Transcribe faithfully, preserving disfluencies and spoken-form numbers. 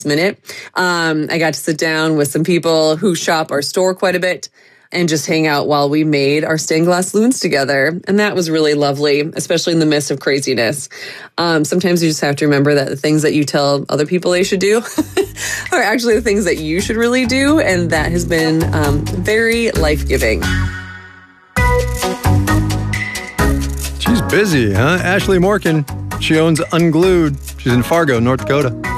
minute. Um, I got to sit down with some people who shop our store quite a bit and just hang out while we made our stained glass loons together. And that was really lovely, especially in the midst of craziness. Um, sometimes you just have to remember that the things that you tell other people they should do are actually the things that you should really do. And that has been um, very life-giving. She's busy, huh? Ashley Morgan. She owns Unglued. She's in Fargo, North Dakota.